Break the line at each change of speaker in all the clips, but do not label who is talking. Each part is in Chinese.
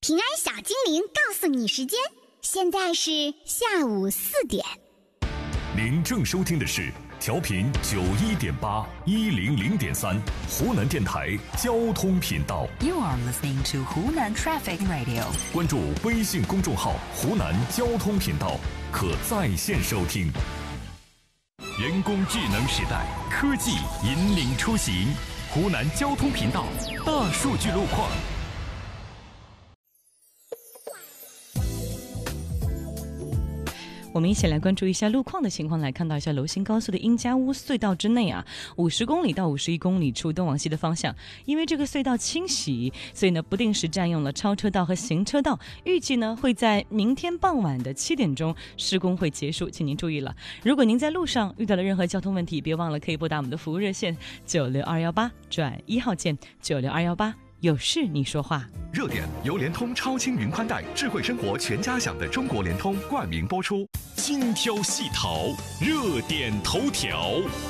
平安小精灵告诉你时间，现在是下午4点。
您正收听的是调频91.8、100.3湖南电台交通频道。
You are listening to Hunan Traffic Radio。
关注微信公众号“湖南交通频道”，可在线收听。人工智能时代，科技引领出行。湖南交通频道大数据路况。
我们一起来关注一下路况的情况，来看到一下娄鑫高速的英家坞隧道之内50公里到51公里处东往西的方向，因为这个隧道清洗，所以呢不定时占用了超车道和行车道，预计呢会在明天傍晚的7点钟施工会结束，请您注意了。如果您在路上遇到了任何交通问题，别忘了可以拨打我们的服务热线96218转1号键96218。有事你说话。
热点由联通超轻云宽带，智慧生活全家享的中国联通冠名播出。
精挑细淘，热点头条。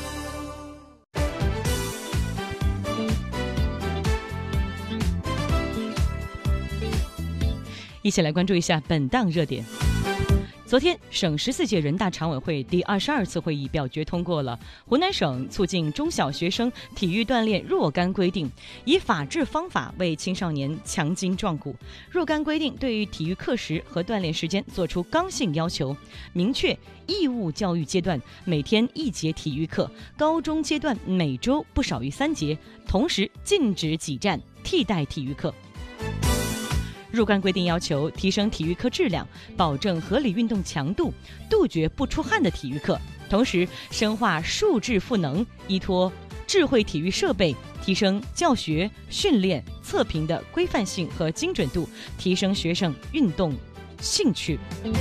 一起来关注一下本档热点。昨天，省14届人大常委会第22次会议表决通过了湖南省促进中小学生体育锻炼若干规定，以法治方法为青少年强筋壮骨。若干规定对于体育课时和锻炼时间作出刚性要求，明确义务教育阶段每天1节体育课，高中阶段每周不少于3节，同时禁止挤占替代体育课。若干规定要求提升体育课质量，保证合理运动强度，杜绝不出汗的体育课，同时深化数质赋能，依托智慧体育设备，提升教学、训练、测评的规范性和精准度，提升学生运动兴趣。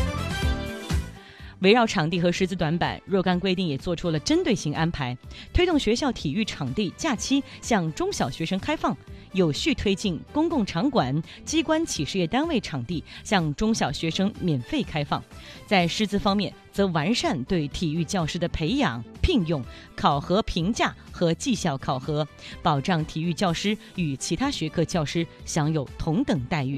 围绕场地和师资短板，若干规定也做出了针对性安排，推动学校体育场地假期向中小学生开放，有序推进公共场馆、机关企事业单位场地向中小学生免费开放。在师资方面，则完善对体育教师的培养、聘用、考核评价和绩效考核，保障体育教师与其他学科教师享有同等待遇。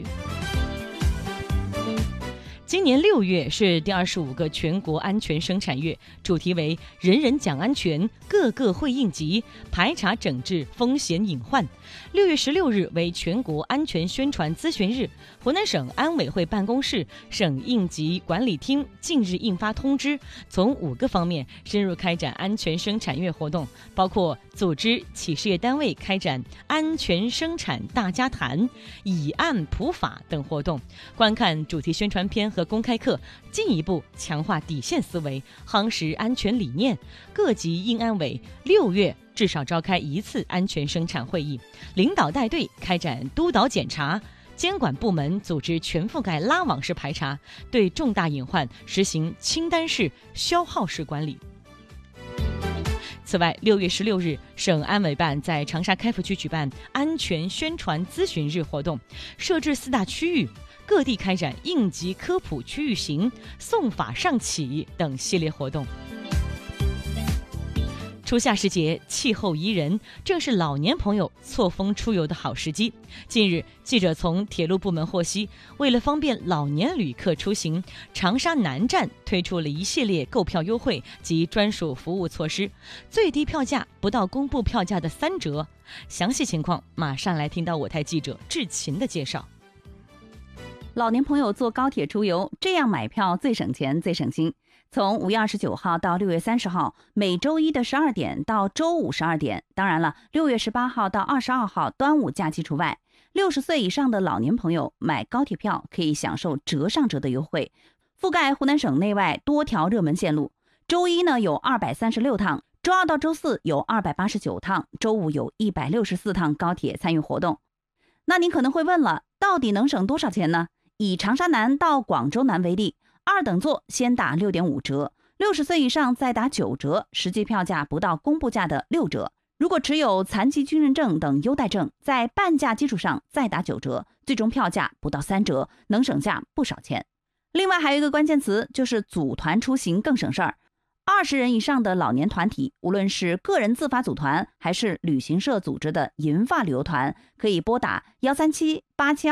今年6月是第25个全国安全生产月，主题为人人讲安全，个个会应急，排查整治风险隐患。6月16日为全国安全宣传咨询日，湖南省安委会办公室、省应急管理厅近日印发通知，从5个方面深入开展安全生产月活动，包括组织企事业单位开展安全生产大家谈、以案普法等活动，观看主题宣传片和公开课，进一步强化底线思维，夯实安全理念。各级应安委6月至少召开1次安全生产会议，领导带队开展督导检查，监管部门组织全覆盖拉网式排查，对重大隐患实行清单式、消耗式管理。此外，6月16日，省安委办在长沙开福区举办安全宣传咨询日活动，设置4大区域，各地开展应急科普区域行、送法上启等系列活动。初夏时节，气候宜人，正是老年朋友错峰出游的好时机。近日，记者从铁路部门获悉，为了方便老年旅客出行，长沙南站推出了一系列购票优惠及专属服务措施，最低票价不到公布票价的3折。详细情况马上来听到我台记者志勤的介绍。
老年朋友坐高铁出游，这样买票最省钱最省心。从5月29号到6月30号，每周一的12点到周五12点，当然了，6月18号到22号端午假期除外。60岁以上的老年朋友买高铁票可以享受折上折的优惠，覆盖湖南省内外多条热门线路。周一呢有236趟，周二到周四有289趟，周五有164趟高铁参与活动。那您可能会问了，到底能省多少钱呢？以长沙南到广州南为例，2等座先打 6.5 折，60岁以上再打9折，实际票价不到公布价的6折。如果持有残疾军人证等优待证，在半价基础上再打9折，最终票价不到3折，能省下不少钱。另外还有一个关键词，就是组团出行更省事儿。20人以上的老年团体，无论是个人自发组团还是旅行社组织的银发旅游团，可以拨打137-872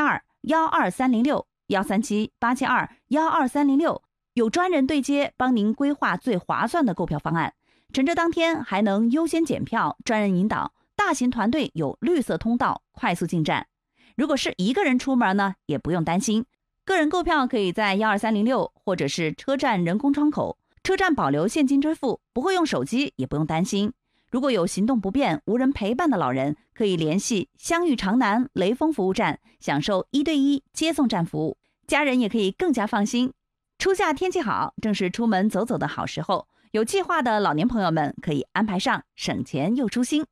12306-137-872-12306，有专人对接，帮您规划最划算的购票方案。乘车当天还能优先检票，专人引导，大型团队有绿色通道，快速进站。如果是一个人出门呢，也不用担心，个人购票可以在12306或者是车站人工窗口，车站保留现金支付，不会用手机也不用担心。如果有行动不便、无人陪伴的老人，可以联系湘豫长南雷锋服务站，享受1对1接送站服务，家人也可以更加放心。初夏天气好，正是出门走走的好时候，有计划的老年朋友们可以安排上，省钱又舒心。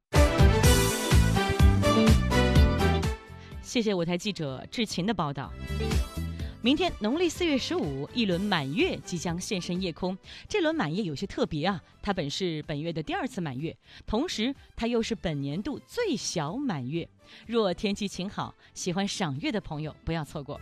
谢谢舞台记者志勤的报道。明天农历4月15，一轮满月即将现身夜空。这轮满月有些特别啊，它本是本月的第2次满月，同时它又是本年度最小满月。若天气晴好，喜欢赏月的朋友不要错过。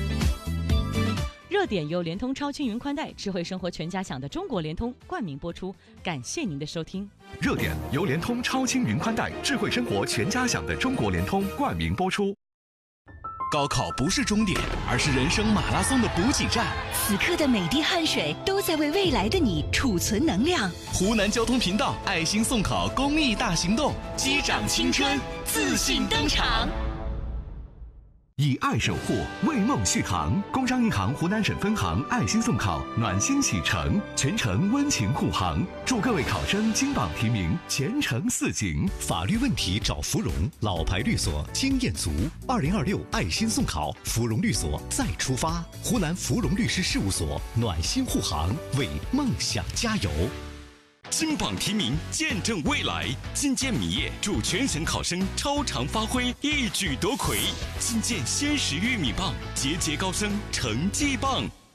热点由联通超轻云宽带智慧生活全家享的中国联通冠名播出，感谢您的收听。
热点由联通超轻云宽带智慧生活全家享的中国联通冠名播出。
高考不是终点，而是人生马拉松的补给站。
此刻的每滴汗水都在为未来的你储存能量。
湖南交通频道爱心送考公益大行动，击掌青春，自信登场。
以爱守护，为梦续航。工商银行湖南省分行爱心送考暖心启程，全程温情护航，祝各位考生金榜题名，前程似锦。
法律问题找芙蓉，老牌律所经验足。2026爱心送考，芙蓉律所再出发。湖南芙蓉律师事务所暖心护航，为梦想加油。
金榜题名，见证未来。金健米业祝全省考生超常发挥，一举夺魁。金健鲜食玉米棒，节节高升，成绩棒。